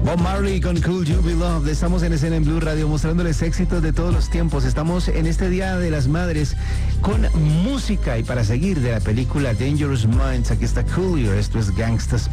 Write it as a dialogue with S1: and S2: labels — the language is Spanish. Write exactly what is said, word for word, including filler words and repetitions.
S1: Bob Marley con Cool You Be Loved. Estamos en Escena en Blue Radio mostrándoles éxitos de todos los tiempos. Estamos en este Día de las Madres con música y para seguir de la película Dangerous Minds. Aquí está Cool You. Esto es Gangsta's